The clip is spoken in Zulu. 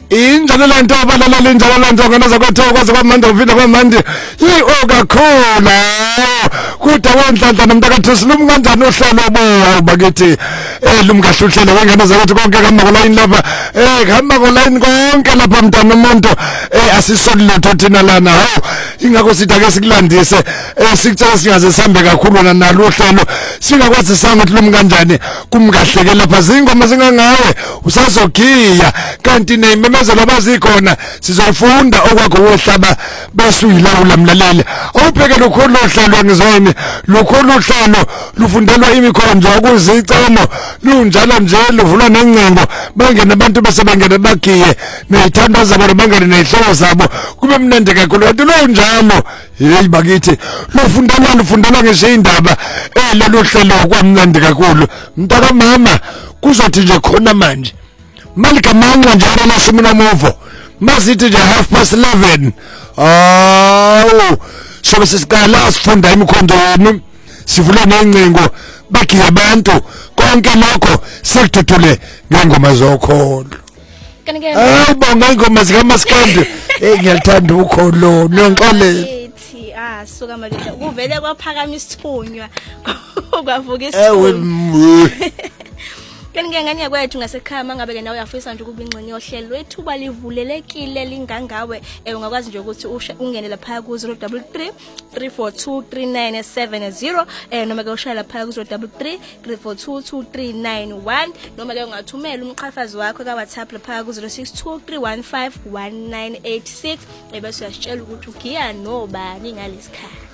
injalo lento abalala injalo lento ngena zakwethu kwaze kwamanje uvina kwamanje okakhula kude wonhlanhla nomntakathu silum kanjani ohlelo obuya bakithi lumkahle uhlelo wengena zakwethu konke kama online lapha kama online konke lapha mntana umuntu asisolutho thina lana hawo ingakho sithi ake sikulandise sikucela singaze sihambe kakhulu nalo uhlelo singakwazi sangathi lum kanjani kumkahleke lapha zingoma zingangawe usazogiya kanti nememezelo abazikhona sizofunda okwakho wohlaba besuyilawula mlaleli awubheke lokho lohlelo ngizweni lokho lohlelo lufundelwa imikhonjo okuzicelo lunjalo nje luvulwa nencengo bangena abantu besebengena bagiye nezithando zabo bangena nehloko zabo kube mnende kakhulu kanti lo njalo hey bakithi lufundelwa ngisho indaba lelo hlelo kwamnandi kakhulu mntaka mama kuzothi nje khona manje malika manga njalo lasimina movo masithi nje 11:30 so sesiqala sifunda imikhonto yenu sivule nencingo bagiye abantu konke lokho sekuthule ngengoma zokholo bonga ingoma zika Maskandi ngiyalithanda ukholo nonxolelo suka manje kuvele kwaphakama isithunywa kwavuka isithunywa kanike ngane kwethu ngasekhaya mangabe ke nawe uyafisa nje ukuba ingxenye yohlelo wethuba livulelekile lingangawe ungakwazi nje ukuthi ungene lapha ku 033 342 3970 noma ke ushaya lapha ku 033 342 2391 noma ke ungathumela umqhafazi wakho ka WhatsApp lapha ku 062 315 1986 bese uyasitshela ukuthi ugiya nobani ngalesikhathi